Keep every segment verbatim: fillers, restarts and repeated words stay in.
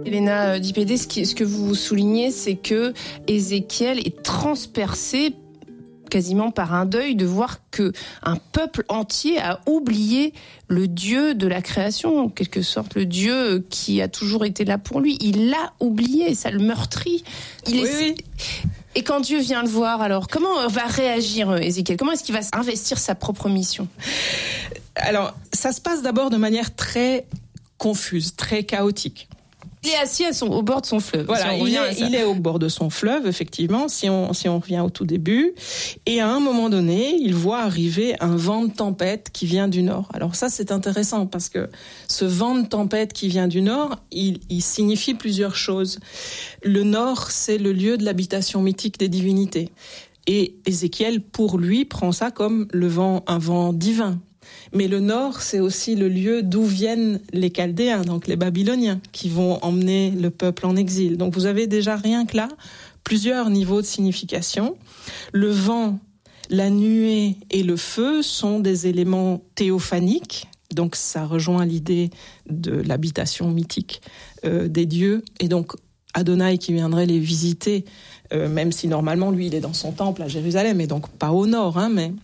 Elena Di Pede, ce, qui, ce que vous soulignez, c'est que Ézéchiel est transpercé quasiment par un deuil de voir que un peuple entier a oublié le Dieu de la création, en quelque sorte, le Dieu qui a toujours été là pour lui. Il l'a oublié, ça le meurtrit. Il oui, est... oui. Et quand Dieu vient le voir, alors comment va réagir Ézéchiel ? Comment est-ce qu'il va investir sa propre mission ? Alors, ça se passe d'abord de manière très confuse, très chaotique. Il est assis à son, au bord de son fleuve. Voilà, si on il, revient à est, ça. il est au bord de son fleuve, effectivement, si on, si on revient au tout début. Et à un moment donné, il voit arriver un vent de tempête qui vient du nord. Alors ça, c'est intéressant parce que ce vent de tempête qui vient du nord, il, il signifie plusieurs choses. Le nord, c'est le lieu de l'habitation mythique des divinités. Et Ézéchiel, pour lui, prend ça comme le vent, un vent divin. Mais le nord, c'est aussi le lieu d'où viennent les Chaldéens, donc les Babyloniens, qui vont emmener le peuple en exil. Donc vous avez déjà rien que là plusieurs niveaux de signification. Le vent, la nuée et le feu sont des éléments théophaniques, donc ça rejoint l'idée de l'habitation mythique euh, des dieux. Et donc Adonai qui viendrait les visiter, euh, même si normalement lui il est dans son temple à Jérusalem, et donc pas au nord, hein, mais...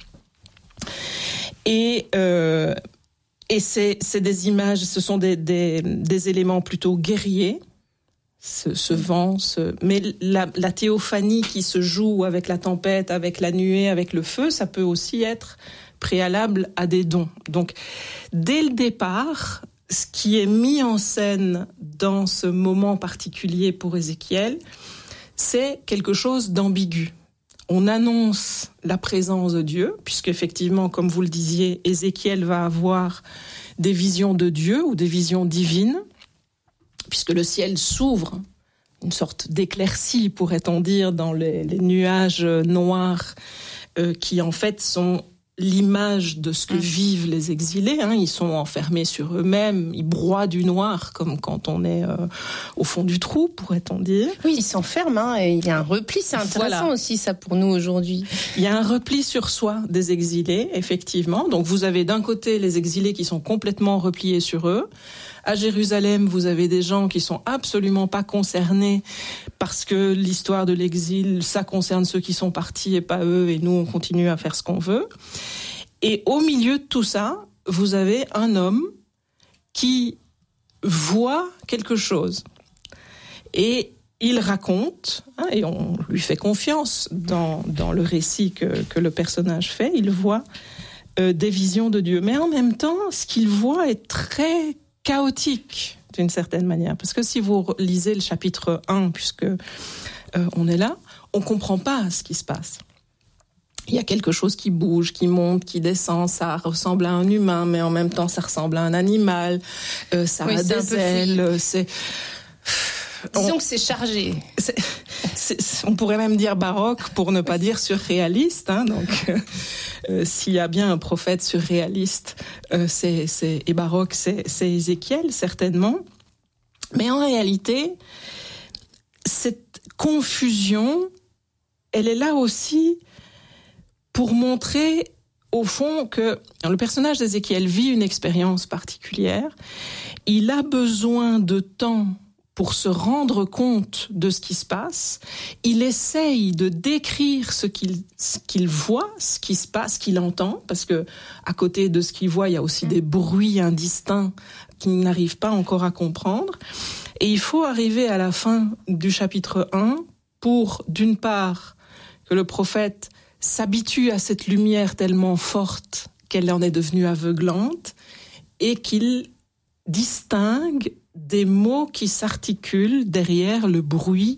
Et, euh, et c'est, c'est des images, ce sont des, des, des éléments plutôt guerriers, ce, ce vent, ce, mais la, la théophanie qui se joue avec la tempête, avec la nuée, avec le feu, ça peut aussi être préalable à des dons. Donc, dès le départ, ce qui est mis en scène dans ce moment particulier pour Ézéchiel, c'est quelque chose d'ambigu. On annonce la présence de Dieu, puisqu'effectivement, comme vous le disiez, Ézéchiel va avoir des visions de Dieu ou des visions divines, puisque le ciel s'ouvre, une sorte d'éclaircie, pourrait-on dire, dans les, les nuages noirs euh, qui, en fait, sont l'image de ce que vivent les exilés. Hein. Ils sont enfermés sur eux-mêmes, ils broient du noir, comme quand on est euh, au fond du trou, pourrait-on dire. Oui, ils s'enferment, hein, et il y a un repli, c'est intéressant voilà. aussi ça pour nous aujourd'hui. Il y a un repli sur soi des exilés, effectivement. Donc vous avez d'un côté les exilés qui sont complètement repliés sur eux. À Jérusalem, vous avez des gens qui sont absolument pas concernés parce que l'histoire de l'exil, ça concerne ceux qui sont partis et pas eux, et nous, on continue à faire ce qu'on veut. Et au milieu de tout ça, vous avez un homme qui voit quelque chose. Et il raconte, hein, et on lui fait confiance dans, dans le récit que, que le personnage fait, il voit euh, des visions de Dieu. Mais en même temps, ce qu'il voit est très chaotique d'une certaine manière, parce que si vous lisez le chapitre un, puisque euh, on est là, on comprend pas ce qui se passe. Il y a quelque chose qui bouge, qui monte, qui descend, ça ressemble à un humain, mais en même temps ça ressemble à un animal, euh, ça oui, a des ailes, c'est... Disons on... que c'est chargé. C'est... C'est... On pourrait même dire baroque pour ne pas dire surréaliste, hein, donc... Euh... Euh, s'il y a bien un prophète surréaliste euh, c'est, c'est, et baroque, c'est, c'est Ézéchiel, certainement. Mais en réalité, cette confusion, elle est là aussi pour montrer, au fond, que le personnage d'Ézéchiel vit une expérience particulière. Il a besoin de temps pour se rendre compte de ce qui se passe. Il essaye de décrire ce qu'il, ce qu'il voit, ce qui se passe, ce qu'il entend, parce que à côté de ce qu'il voit, il y a aussi des bruits indistincts qu'il n'arrive pas encore à comprendre. Et il faut arriver à la fin du chapitre un pour, d'une part, que le prophète s'habitue à cette lumière tellement forte qu'elle en est devenue aveuglante, et qu'il distingue des mots qui s'articulent derrière le bruit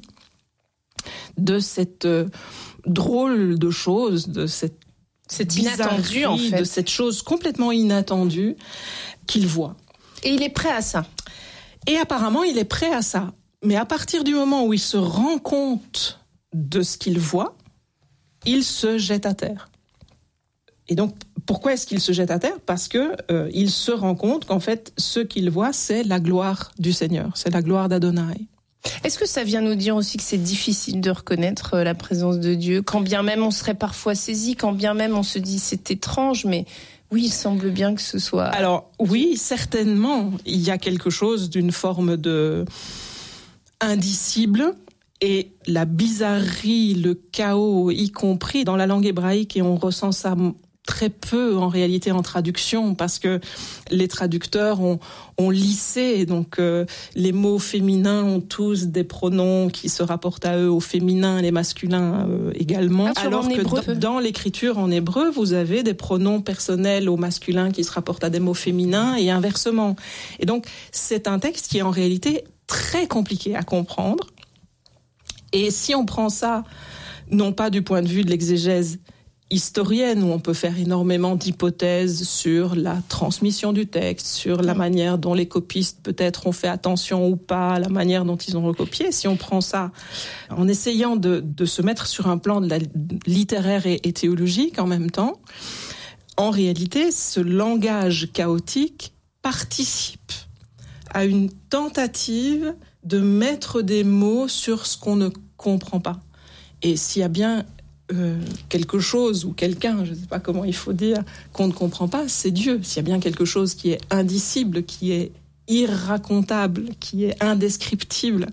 de cette euh, drôle de chose, de cette, cette inattendue en fait, de cette chose complètement inattendue qu'il voit. Et il est prêt à ça. Et apparemment, il est prêt à ça. Mais à partir du moment où il se rend compte de ce qu'il voit, il se jette à terre. Et donc, pourquoi est-ce qu'il se jette à terre ? Parce que euh, il se rend compte qu'en fait, ce qu'il voit, c'est la gloire du Seigneur, c'est la gloire d'Adonai. Est-ce que ça vient nous dire aussi que c'est difficile de reconnaître la présence de Dieu, quand bien même on serait parfois saisi, quand bien même on se dit c'est étrange, mais oui, il semble bien que ce soit... Alors oui, certainement, il y a quelque chose d'une forme de... indicible. Et la bizarrerie, le chaos, y compris dans la langue hébraïque, et on ressent ça très peu en réalité en traduction, parce que les traducteurs ont, ont lissé, donc euh, les mots féminins ont tous des pronoms qui se rapportent à eux au féminin, les masculins euh, également, ah, alors que hébreu. dans, dans l'écriture en hébreu, vous avez des pronoms personnels au masculin qui se rapportent à des mots féminins et inversement. Et donc c'est un texte qui est en réalité très compliqué à comprendre. Et si on prend ça, non pas du point de vue de l'exégèse historienne, où on peut faire énormément d'hypothèses sur la transmission du texte, sur la manière dont les copistes peut-être ont fait attention ou pas, la manière dont ils ont recopié, si on prend ça en essayant de, de se mettre sur un plan de la littéraire et, et théologique en même temps, en réalité, ce langage chaotique participe à une tentative de mettre des mots sur ce qu'on ne comprend pas. Et s'il y a bien euh, quelque chose ou quelqu'un, je ne sais pas comment il faut dire, qu'on ne comprend pas, c'est Dieu. S'il y a bien quelque chose qui est indicible, qui est irracontable, qui est indescriptible.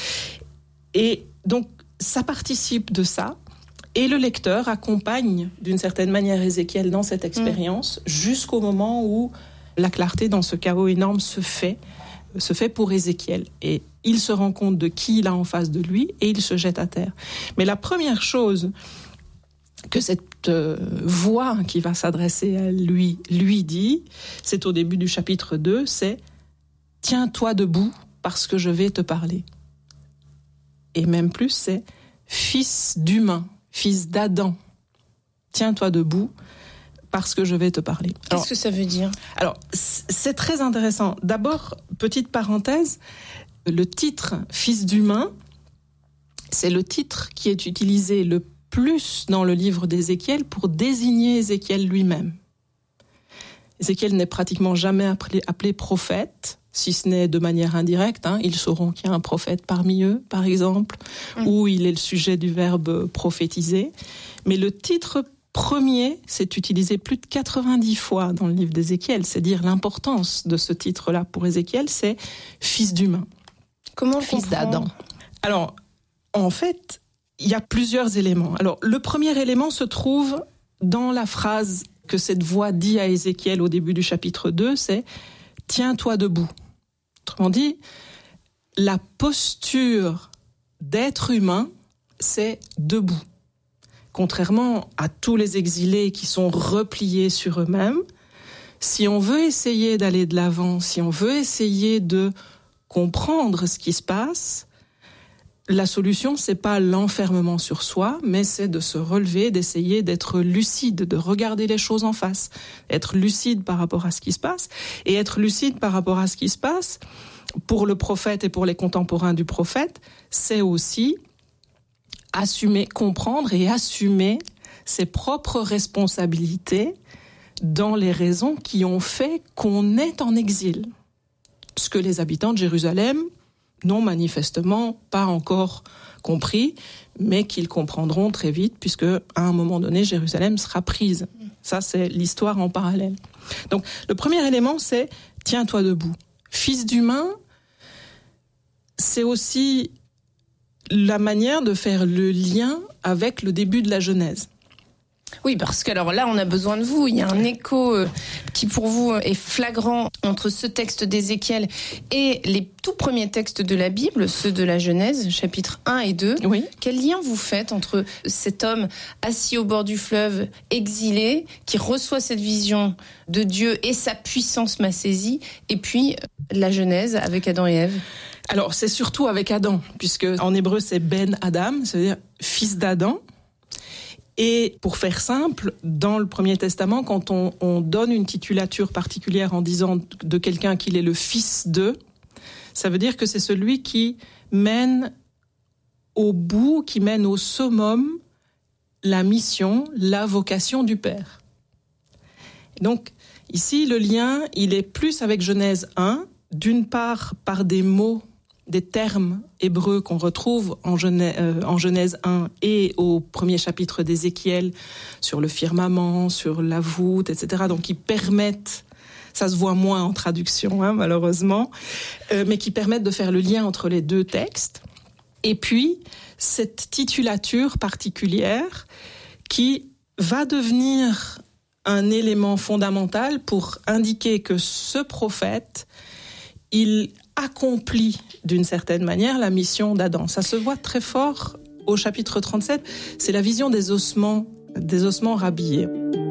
Et donc, ça participe de ça. Et le lecteur accompagne d'une certaine manière Ézéchiel dans cette expérience mmh. jusqu'au moment où la clarté dans ce chaos énorme se fait, se fait pour Ézéchiel. Et il se rend compte de qui il a en face de lui et il se jette à terre. Mais la première chose que cette euh, voix qui va s'adresser à lui, lui dit, c'est au début du chapitre deux, c'est « Tiens-toi debout parce que je vais te parler ». Et même plus, c'est « Fils d'humain, fils d'Adam, tiens-toi debout parce que je vais te parler ». Qu'est-ce alors, que ça veut dire ? Alors, c'est très intéressant. D'abord, petite parenthèse, le titre « Fils d'humain », c'est le titre qui est utilisé le plus dans le livre d'Ézéchiel pour désigner Ézéchiel lui-même. Ézéchiel n'est pratiquement jamais appelé, appelé prophète, si ce n'est de manière indirecte. Hein. Ils sauront qu'il y a un prophète parmi eux, par exemple, mmh. où il est le sujet du verbe prophétiser. Mais le titre premier, c'est utilisé plus de quatre-vingt-dix fois dans le livre d'Ézéchiel. C'est dire l'importance de ce titre-là pour Ézéchiel, c'est « fils d'humain ». Comment le fils d'Adam. Alors, en fait, il y a plusieurs éléments. Alors, le premier élément se trouve dans la phrase que cette voix dit à Ézéchiel au début du chapitre deux, c'est « Tiens-toi debout ». Autrement dit, la posture d'être humain, c'est debout. Contrairement à tous les exilés qui sont repliés sur eux-mêmes, si on veut essayer d'aller de l'avant, si on veut essayer de comprendre ce qui se passe, la solution, c'est pas l'enfermement sur soi, mais c'est de se relever, d'essayer d'être lucide, de regarder les choses en face, être lucide par rapport à ce qui se passe, et être lucide par rapport à ce qui se passe, pour le prophète et pour les contemporains du prophète, c'est aussi assumer, comprendre et assumer ses propres responsabilités dans les raisons qui ont fait qu'on est en exil. Ce que les habitants de Jérusalem n'ont manifestement pas encore compris, mais qu'ils comprendront très vite, puisque à un moment donné, Jérusalem sera prise. Ça, c'est l'histoire en parallèle. Donc, le premier élément, c'est « tiens-toi debout ». Fils d'humain, c'est aussi la manière de faire le lien avec le début de la Genèse. Oui, parce que alors là, on a besoin de vous. Il y a un écho euh, qui, pour vous, est flagrant entre ce texte d'Ézéchiel et les tout premiers textes de la Bible, ceux de la Genèse, chapitres un et deux. Oui. Quel lien vous faites entre cet homme assis au bord du fleuve, exilé, qui reçoit cette vision de Dieu et sa puissance m'a saisi, et puis la Genèse avec Adam et Ève ? Alors, c'est surtout avec Adam, puisque en hébreu, c'est Ben Adam, c'est-à-dire fils d'Adam. Et pour faire simple, dans le Premier Testament, quand on, on donne une titulature particulière en disant de quelqu'un qu'il est le fils de, ça veut dire que c'est celui qui mène au bout, qui mène au summum la mission, la vocation du Père. Donc, ici, le lien, il est plus avec Genèse un, d'une part par des mots, des termes hébreux qu'on retrouve en Genèse, euh, en Genèse un et au premier chapitre d'Ézéchiel sur le firmament, sur la voûte, et cetera. Donc, qui permettent, ça se voit moins en traduction, hein, malheureusement, euh, mais qui permettent de faire le lien entre les deux textes. Et puis, cette titulature particulière qui va devenir un élément fondamental pour indiquer que ce prophète, il accomplit d'une certaine manière la mission d'Adam. Ça se voit très fort au chapitre trente-sept, c'est la vision des ossements, des ossements rhabillés.